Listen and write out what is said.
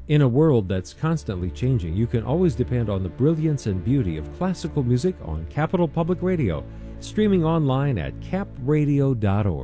In a world that's constantly changing, you can always depend on the brilliance and beauty of classical music on Capital Public Radio, streaming online at capradio.org.